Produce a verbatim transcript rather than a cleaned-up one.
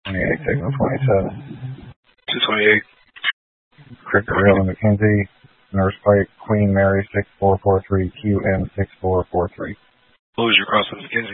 twenty-eight, signal twenty-seven. two twenty-eight. Cricket Rail and McKenzie, Nurse Pike, Queen Mary six four four three, Q M six four four three. What was your cross with McKenzie?